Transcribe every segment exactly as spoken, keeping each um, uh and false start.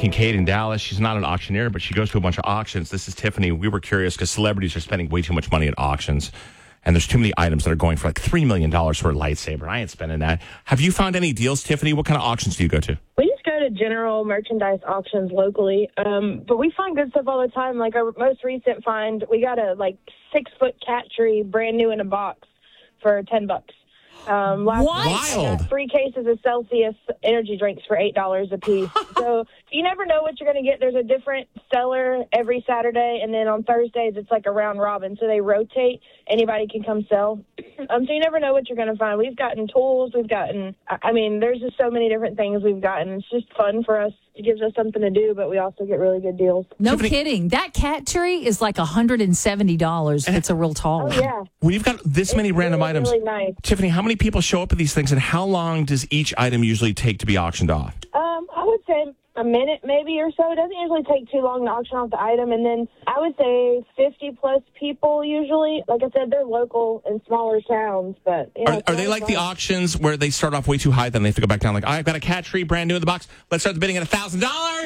Kincaid in Dallas. She's not an auctioneer, but she goes to a bunch of auctions. This is Tiffany. We were curious because celebrities are spending way too much money at auctions. And there's too many items that are going for like three million dollars for a lightsaber. I ain't spending that. Have you found any deals, Tiffany? What kind of auctions do you go to? We just go to general merchandise auctions locally. Um, but we find good stuff all the time. Like our most recent find, we got a like six-foot cat tree brand new in a box for ten bucks. Um, last What? week, I got three cases of Celsius energy drinks for eight dollars a piece. So you never know what you're going to get. There's a different seller every Saturday, and then on Thursdays it's like a round robin, so they rotate. Anybody can come sell. Um, so you never know what you're going to find. We've gotten tools. We've gotten, I mean, there's just so many different things we've gotten. It's just fun for us. It gives us something to do, but we also get really good deals. No Tiffany- kidding. That cat tree is like one hundred seventy dollars if it's a real tall Oh, one. yeah. When you've got this many It's random really, items, really nice. Tiffany, how many people show up at these things, and how long does each item usually take to be auctioned off? Um, I would say a minute maybe or so. It doesn't usually take too long to auction off the item. And then I would say fifty plus people usually. Like I said, they're local in smaller towns. But you know, Are, are they like the auctions where they start off way too high, then they have to go back down like, I've got a cat tree brand new in the box. Let's start the bidding at one thousand dollars.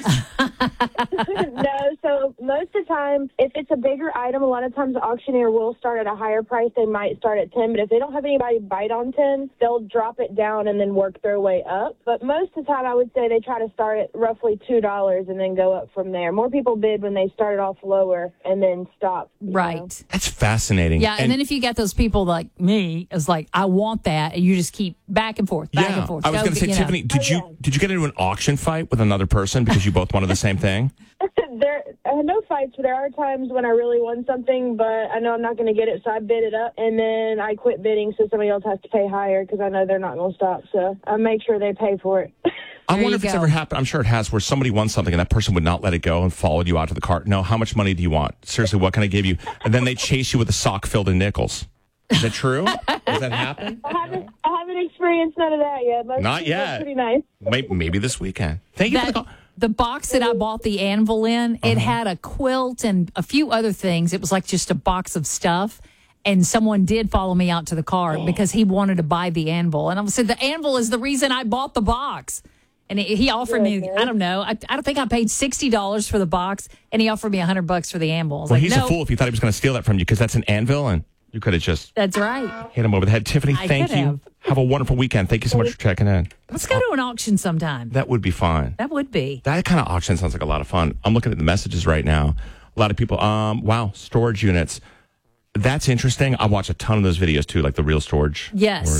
No, so most of the time, if it's a bigger item, a lot of times the auctioneer will start at a higher price. They might start at ten, but if they don't have anybody bite on ten, they'll drop it down and then work their way up. But most of the time, I would say they try to start at roughly two dollars and then go up from there. More people bid when they started off lower and then stop. you Right. know. That's fascinating. Yeah, and, then if you get those people like me, it's like, I want that, and you just keep back and forth, back yeah, and forth. I was Go going to say, get- you know. Tiffany, did Oh, you yeah. did you get into an auction fight with another person because you both wanted the same thing? There are no fights, but there are times when I really want something, but I know I'm not going to get it, so I bid it up, and then I quit bidding so somebody else has to pay higher because I know they're not going to stop. So I make sure they pay for it. I There wonder you if it's go. ever happened. I'm sure it has, where somebody won something and that person would not let it go and followed you out to the cart. No, how much money do you want? Seriously, what can I give you? And then they chase you with a sock filled in nickels. Is that true? Does that happen? I haven't, I haven't experienced none of that yet. Most Not people are yet. Pretty nice. Maybe, maybe this weekend. Thank you for the That, call. the box that I bought the anvil in, Uh-huh. it had a quilt and a few other things. It was like just a box of stuff. And someone did follow me out to the car because he wanted to buy the anvil. And I said, the anvil is the reason I bought the box. And he he offered me, I don't know, I, I don't think I paid sixty dollars for the box, and he offered me one hundred bucks for the anvil. I was Well, like, he's no, a fool if he thought he was going to steal that from you because that's an anvil and you could have just that's right. hit him over the head. Tiffany, I thank could you. have. Have a wonderful weekend. Thank you so much for checking in. Let's go to an auction sometime. That would be fun. That would be. That kind of auction sounds like a lot of fun. I'm looking at the messages right now. A lot of people, um, wow, storage units. That's interesting. I watch a ton of those videos too, like the real storage. Yes.